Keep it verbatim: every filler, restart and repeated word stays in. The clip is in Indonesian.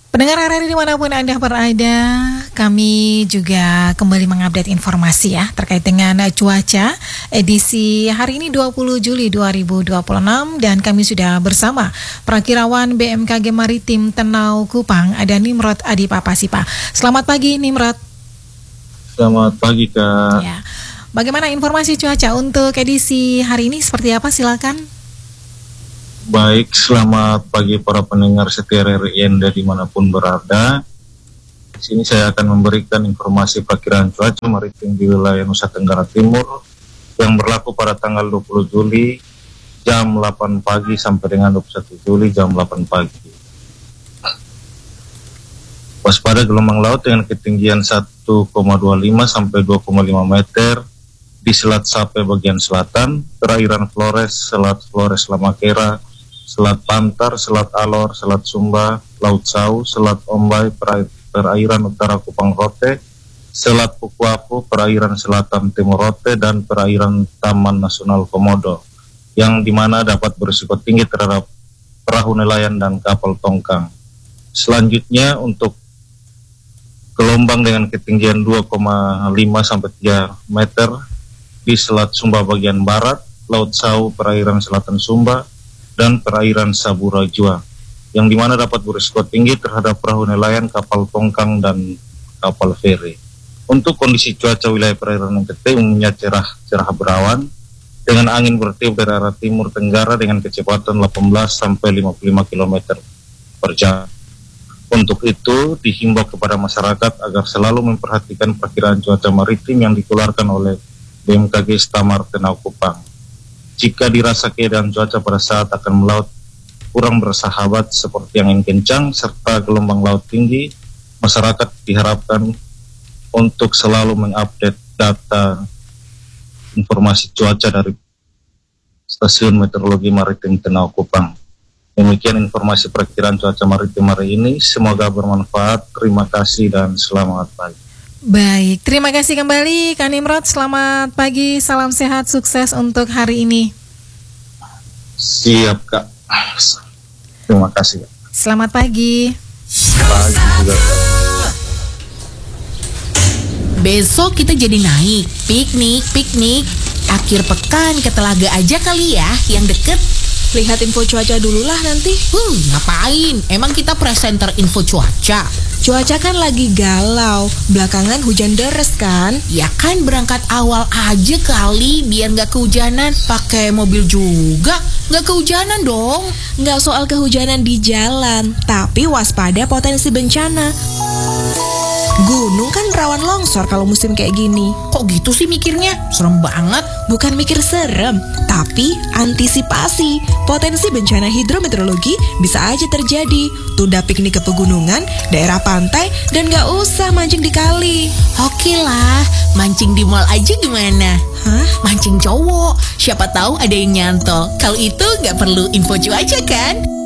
Pendengar R R I dimanapun Anda berada, kami juga kembali mengupdate informasi ya terkait dengan cuaca edisi hari ini dua puluh Juli dua ribu dua puluh enam, dan kami sudah bersama Prakirawan B M K G Maritim Tenau Kupang, ada Nimrod Adipapasipa. Selamat pagi Nimrod. Selamat pagi Kak. Ya. Bagaimana informasi cuaca untuk edisi hari ini, seperti apa, silakan? Baik, selamat pagi para pendengar setia R R I Anda dimanapun berada. Di sini saya akan memberikan informasi perkiraan cuaca maritim di wilayah Nusa Tenggara Timur yang berlaku pada tanggal dua puluh Juli jam delapan pagi sampai dengan dua puluh satu Juli jam delapan pagi. Waspada gelombang laut dengan ketinggian satu koma dua lima sampai dua koma lima meter di Selat Sape bagian selatan, perairan Flores, Selat Flores Lamakera, Selat Pantar, Selat Alor, Selat Sumba, Laut Sau, Selat Ombay, perairan utara Kupang Rote, Selat Pukuapu, perairan selatan Timur Rote, dan perairan Taman Nasional Komodo, yang dimana dapat berisiko tinggi terhadap perahu nelayan dan kapal tongkang. Selanjutnya untuk gelombang dengan ketinggian dua koma lima sampai tiga meter di Selat Sumba bagian barat, Laut Sau, perairan selatan Sumba, dan perairan Sabura Jua, yang dimana dapat berisiko tinggi terhadap perahu nelayan, kapal tongkang, dan kapal feri. Untuk kondisi cuaca wilayah perairan N T T umumnya cerah cerah berawan dengan angin bertiup dari arah timur tenggara dengan kecepatan delapan belas sampai lima puluh lima kilometer per jam. Untuk itu dihimbau kepada masyarakat agar selalu memperhatikan perkiraan cuaca maritim yang dikeluarkan oleh B M K G Stamar Tenau Kupang. Jika dirasa keadaan cuaca pada saat akan melaut kurang bersahabat seperti angin kencang serta gelombang laut tinggi, masyarakat diharapkan untuk selalu mengupdate data informasi cuaca dari Stasiun Meteorologi Maritim Tenau Kupang. Demikian informasi perkiraan cuaca maritim hari ini, semoga bermanfaat. Terima kasih dan selamat pagi. Baik, terima kasih kembali Kak Nimrod, selamat pagi, salam sehat, sukses untuk hari ini. Siap Kak, terima kasih Kak. Selamat pagi. Pagi juga Kak. Besok kita jadi naik, piknik, piknik. Akhir pekan ke Telaga aja kali ya, yang deket. Lihat info cuaca dulu lah nanti. Hmm, ngapain? Emang kita presenter info cuaca? Cuaca kan lagi galau, belakangan hujan deres kan? Ya kan berangkat awal aja kali, biar nggak kehujanan. Pakai mobil juga, nggak kehujanan dong. Nggak soal kehujanan di jalan, tapi waspada potensi bencana. Gunung kan rawan longsor kalau musim kayak gini. Kok gitu sih mikirnya? Serem banget. Bukan mikir serem, tapi antisipasi. Potensi bencana hidrometeorologi bisa aja terjadi. Tunda piknik ke pegunungan, daerah pantai, dan gak usah mancing di kali. Oke lah, mancing di mall aja gimana? Hah? Mancing cowok, siapa tahu ada yang nyantol. Kalau itu gak perlu info cuaca kan?